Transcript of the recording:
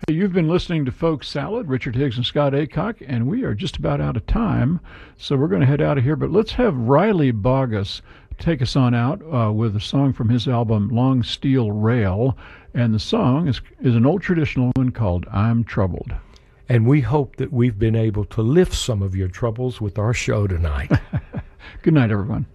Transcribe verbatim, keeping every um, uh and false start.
You've been listening to Folk Salad, Richard Higgs and Scott Aycock, and we are just about out of time, so we're going to head out of here. But let's have Riley Bogus take us on out uh, with a song from his album Long Steel Rail, and the song is, is an old traditional one called I'm Troubled. And we hope that we've been able to lift some of your troubles with our show tonight. Good night, everyone.